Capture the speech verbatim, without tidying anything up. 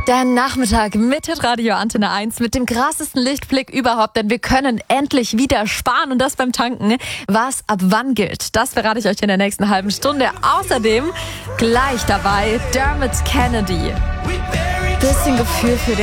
Der Nachmittag mit Radio Antenne eins mit dem krassesten Lichtblick überhaupt, denn wir können endlich wieder sparen und das beim Tanken. Was ab wann gilt, das verrate ich euch in der nächsten halben Stunde. Außerdem gleich dabei Dermot Kennedy. Bisschen Gefühl für den